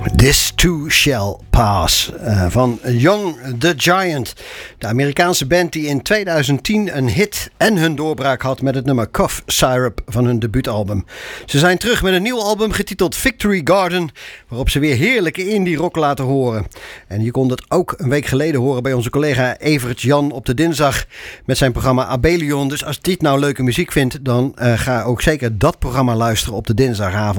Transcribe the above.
This Too Shall Pass van Young the Giant. De Amerikaanse band die in 2010 een hit en hun doorbraak had met het nummer Cough Syrup van hun debuutalbum. Ze zijn terug met een nieuw album getiteld Victory Garden, waarop ze weer heerlijke indie rock laten horen. En je kon dat ook een week geleden horen bij onze collega Evert Jan op de dinsdag met zijn programma Abelion. Dus als je dit nou leuke muziek vindt, dan ga ook zeker dat programma luisteren op de dinsdagavond.